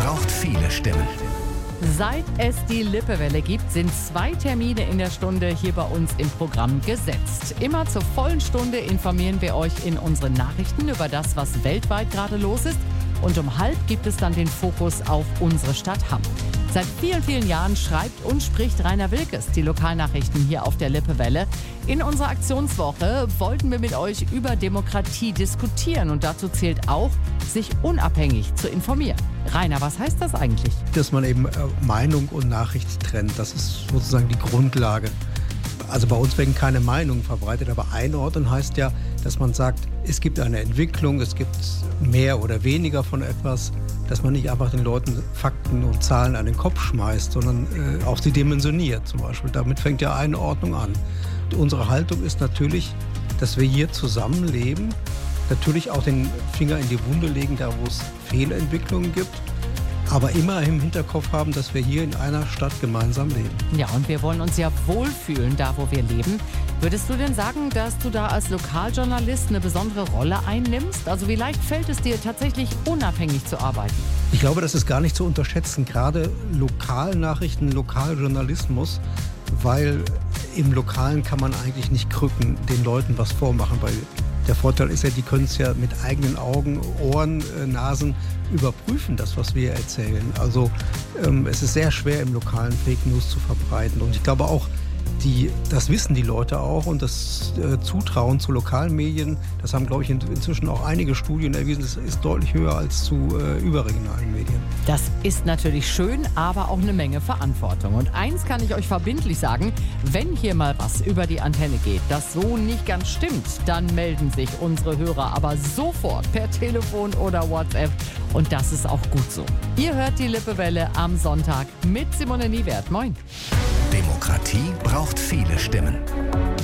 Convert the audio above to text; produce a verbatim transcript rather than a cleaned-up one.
braucht viele Stimmen. Seit es die Lippewelle gibt, sind zwei Termine in der Stunde hier bei uns im Programm gesetzt. Immer zur vollen Stunde informieren wir euch in unseren Nachrichten über das, was weltweit gerade los ist. Und um halb gibt es dann den Fokus auf unsere Stadt Hamm. Seit vielen, vielen Jahren schreibt und spricht Rainer Wilkes die Lokalnachrichten hier auf der Lippewelle. In unserer Aktionswoche wollten wir mit euch über Demokratie diskutieren. Und dazu zählt auch, sich unabhängig zu informieren. Rainer, was heißt das eigentlich? Dass man eben Meinung und Nachricht trennt, das ist sozusagen die Grundlage. Also bei uns werden keine Meinungen verbreitet, aber einordnen heißt ja, dass man sagt, es gibt eine Entwicklung, es gibt mehr oder weniger von etwas, dass man nicht einfach den Leuten Fakten und Zahlen an den Kopf schmeißt, sondern äh, auch sie dimensioniert zum Beispiel. Damit fängt ja Einordnung an. Und unsere Haltung ist natürlich, dass wir hier zusammenleben, natürlich auch den Finger in die Wunde legen, da wo es Fehlentwicklungen gibt, aber immer im Hinterkopf haben, dass wir hier in einer Stadt gemeinsam leben. Ja, und wir wollen uns ja wohlfühlen, da wo wir leben. Würdest du denn sagen, dass du da als Lokaljournalist eine besondere Rolle einnimmst? Also wie leicht fällt es dir tatsächlich, unabhängig zu arbeiten? Ich glaube, das ist gar nicht zu unterschätzen, gerade Lokalnachrichten, Lokaljournalismus, weil im Lokalen kann man eigentlich nicht krücken, den Leuten was vormachen, weil der Vorteil ist ja, die können es ja mit eigenen Augen, Ohren, äh, Nasen überprüfen, das, was wir erzählen. Also ähm, es ist sehr schwer, im Lokalen Fake News zu verbreiten. Und ich glaube auch, die, das wissen die Leute auch und das äh, Zutrauen zu lokalen Medien, das haben, glaube ich, in, inzwischen auch einige Studien erwiesen, das ist deutlich höher als zu äh, überregionalen Medien. Das ist natürlich schön, aber auch eine Menge Verantwortung. Und eins kann ich euch verbindlich sagen, wenn hier mal was über die Antenne geht, das so nicht ganz stimmt, dann melden sich unsere Hörer aber sofort per Telefon oder WhatsApp. Und das ist auch gut so. Ihr hört die Lippewelle am Sonntag mit Simone Niewert. Moin. Demokratie braucht viele Stimmen.